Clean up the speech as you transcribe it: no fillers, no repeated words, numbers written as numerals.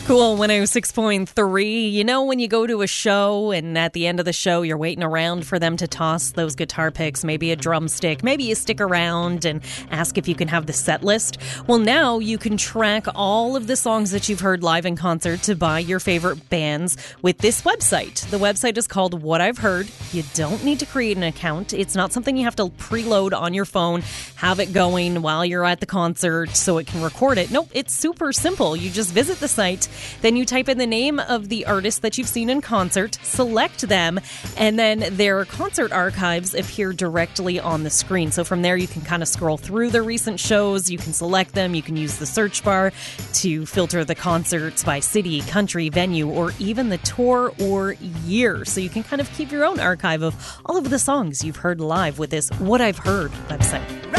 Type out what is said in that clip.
Cool 106.3. You know, when you go to a show and at the end of the show, you're waiting around for them to toss those guitar picks, maybe a drumstick, maybe you stick around and ask if you can have the set list. Well, now you can track all of the songs that you've heard live in concert to buy your favorite bands with this website. The website is called What I've Heard. You don't need to create an account. It's not something you have to preload on your phone, have it going while you're at the concert so it can record it. Nope, it's super simple. You just visit the site. Then you type in the name of the artist that you've seen in concert, select them, and then their concert archives appear directly on the screen. So from there, you can kind of scroll through the recent shows. You can select them. You can use the search bar to filter the concerts by city, country, venue, or even the tour or year. So you can kind of keep your own archive of all of the songs you've heard live with this What I've Heard website.